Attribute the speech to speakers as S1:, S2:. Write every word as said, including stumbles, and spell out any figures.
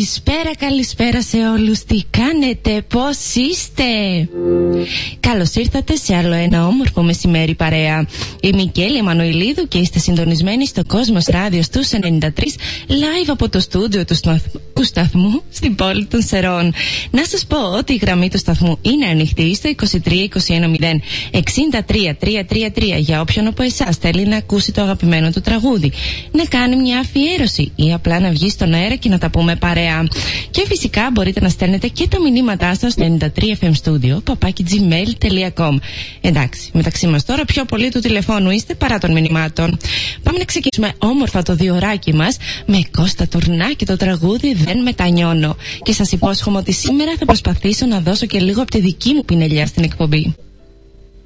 S1: Καλησπέρα, καλησπέρα σε όλους. Τι κάνετε, πώς είστε? Καλώς ήρθατε σε άλλο ένα όμορφο μεσημέρι παρέα. Είμαι η Μικέλη Εμμανουηλίδου και είστε συντονισμένοι στο Κόσμος Ράδιο στους ενενήντα τρία, live από το στούντιο του, σταθ... του σταθμού στην πόλη των Σερών. Να σας πω ότι η γραμμή του σταθμού είναι ανοιχτή στο είκοσι τρία είκοσι ένα μηδέν εξήντα τρία τριακόσια τριάντα τρία για όποιον από εσάς θέλει να ακούσει το αγαπημένο του τραγούδι, να κάνει μια αφιέρωση ή απλά να βγει στον αέρα και να τα πούμε παρέα. Και φυσικά μπορείτε να στέλνετε και τα μηνύματά σας στο ενενήντα τρία εφ εμ Studio παπάκι τζι μέιλ τελεία κομ. Εντάξει, μεταξύ μας τώρα πιο πολύ του τηλεφώνου είστε παρά των μηνυμάτων. Πάμε να ξεκινήσουμε όμορφα το διωράκι μας με Κώστα Τουρνά και το τραγούδι Δεν Μετανιώνω. Και σας υπόσχομαι ότι σήμερα θα προσπαθήσω να δώσω και λίγο από τη δική μου πινελιά στην εκπομπή.